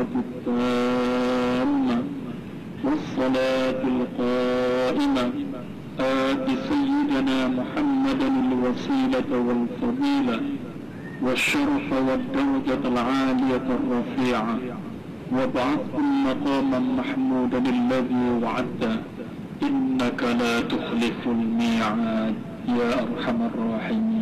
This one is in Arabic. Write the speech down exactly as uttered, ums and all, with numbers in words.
التامة والصلاة القائمة آت سيدنا محمدا الوسيلة والفضيلة والشرف والدرجة العالية الرفيعة وابعثه مقاما محمودا الذي وعدته إنك لا تخلف الميعاد يا أرحم الراحمين.